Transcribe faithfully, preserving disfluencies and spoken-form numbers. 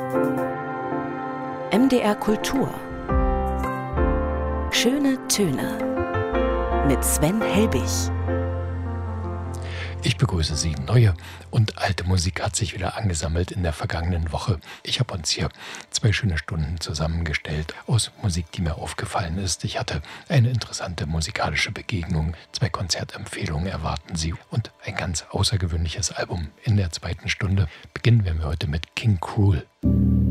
M D R Kultur. Schöne Töne mit Sven Helbig. Ich begrüße Sie. Neue und alte Musik hat sich wieder angesammelt in der vergangenen Woche. Ich habe uns hier zwei schöne Stunden zusammengestellt aus Musik, die mir aufgefallen ist. Ich hatte eine interessante musikalische Begegnung. Zwei Konzertempfehlungen erwarten Sie und ein ganz außergewöhnliches Album in der zweiten Stunde. Beginnen wir heute mit King Krule.